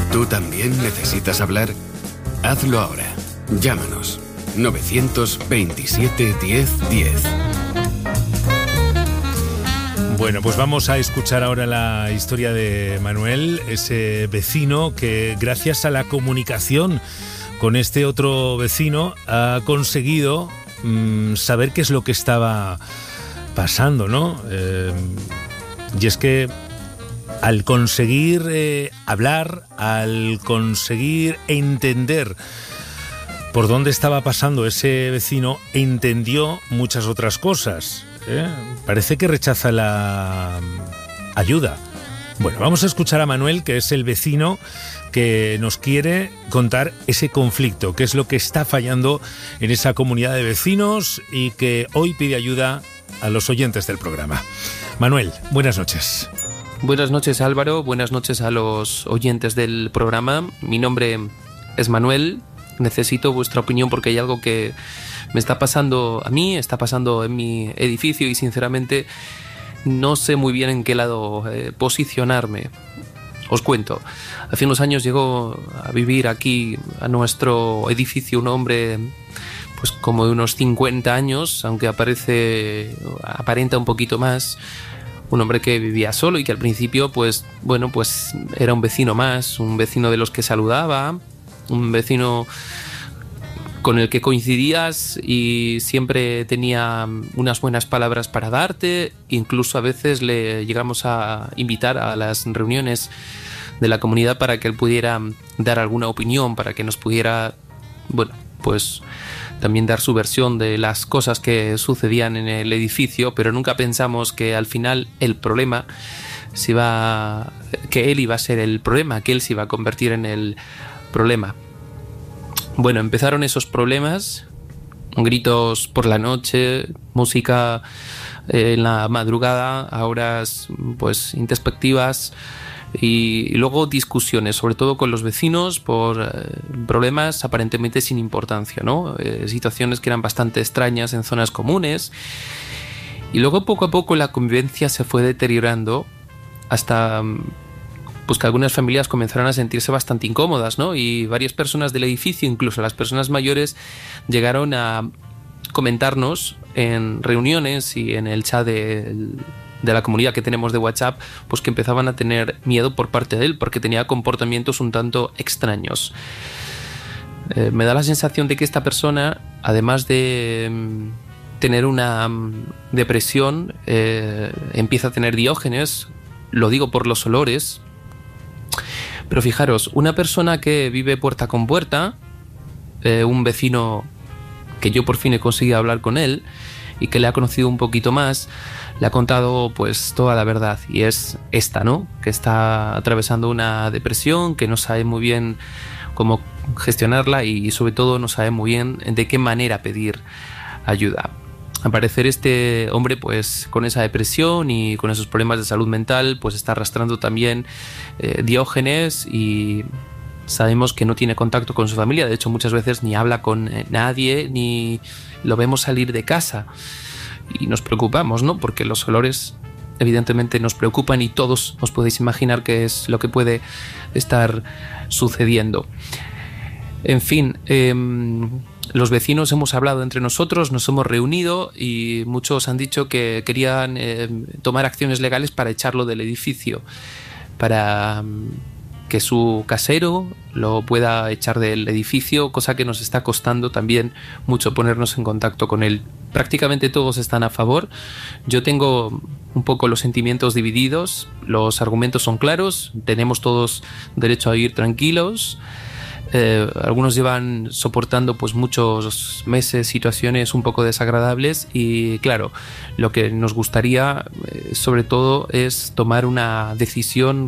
¿Tú también necesitas hablar? Hazlo ahora. Llámanos. 927 10 10. Bueno, pues vamos a escuchar ahora la historia de Manuel, ese vecino que gracias a la comunicación con este otro vecino ha conseguido saber qué es lo que estaba pasando, ¿no? Y es que al conseguir hablar, al conseguir entender por dónde estaba pasando ese vecino, entendió muchas otras cosas. Parece que rechaza la ayuda. Bueno, vamos a escuchar a Manuel, que es el vecino que nos quiere contar ese conflicto, qué es lo que está fallando en esa comunidad de vecinos y que hoy pide ayuda a los oyentes del programa. Manuel, buenas noches. Buenas noches, Álvaro, buenas noches a los oyentes del programa. Mi nombre es Manuel. Necesito vuestra opinión porque hay algo que me está pasando a mí, está pasando en mi edificio y sinceramente no sé muy bien en qué lado posicionarme. Os cuento, hace unos años llegó a vivir aquí a nuestro edificio un hombre pues como de unos 50 años, aunque aparenta un poquito más, un hombre que vivía solo y que al principio pues era un vecino más, un vecino de los que saludaba, un vecino con el que coincidías y siempre tenía unas buenas palabras para darte. Incluso a veces le llegamos a invitar a las reuniones de la comunidad para que él pudiera dar alguna opinión, para que nos pudiera, pues también dar su versión de las cosas que sucedían en el edificio, pero nunca pensamos que al final el problema que él iba a ser el problema, que él se iba a convertir en el problema. Bueno, empezaron esos problemas, gritos por la noche, música en la madrugada a horas pues intempestivas y luego discusiones, sobre todo con los vecinos por problemas aparentemente sin importancia, ¿no? Situaciones que eran bastante extrañas en zonas comunes y luego poco a poco la convivencia se fue deteriorando hasta pues que algunas familias comenzaron a sentirse bastante incómodas, ¿no? Y varias personas del edificio, incluso las personas mayores, llegaron a comentarnos en reuniones y en el chat de la comunidad que tenemos de WhatsApp, pues que empezaban a tener miedo por parte de él, porque tenía comportamientos un tanto extraños. Me da la sensación de que esta persona, además de tener una depresión, empieza a tener diógenes, lo digo por los olores. Pero fijaros, una persona que vive puerta con puerta, un vecino que yo por fin he conseguido hablar con él y que le ha conocido un poquito más, le ha contado pues toda la verdad y es esta, ¿no? Que está atravesando una depresión, que no sabe muy bien cómo gestionarla y sobre todo no sabe muy bien de qué manera pedir ayuda. Al parecer este hombre pues con esa depresión y con esos problemas de salud mental pues está arrastrando también diógenes y sabemos que no tiene contacto con su familia, de hecho muchas veces ni habla con nadie ni lo vemos salir de casa y nos preocupamos, ¿no? Porque los olores evidentemente nos preocupan y todos os podéis imaginar qué es lo que puede estar sucediendo. En fin, los vecinos hemos hablado entre nosotros, nos hemos reunido y muchos han dicho que querían tomar acciones legales para echarlo del edificio, para que su casero lo pueda echar del edificio, cosa que nos está costando también mucho ponernos en contacto con él. Prácticamente todos están a favor. Yo tengo un poco los sentimientos divididos, los argumentos son claros, tenemos todos derecho a vivir tranquilos. Algunos llevan soportando pues muchos meses situaciones un poco desagradables y claro, lo que nos gustaría sobre todo es tomar una decisión